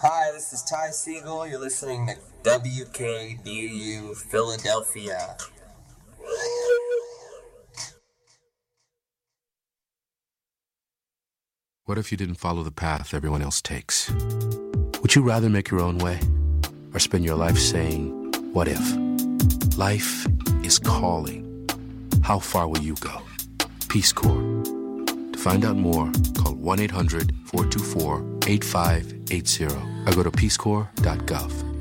Hi, this is Ty Siegel. You're listening to WKBU Philadelphia. What if you didn't follow the path everyone else takes? Would you rather make your own way or spend your life saying, what if? Life is calling. How far will you go? Peace Corps. To find out more, call 1-800-424-8580 or go to peacecorps.gov.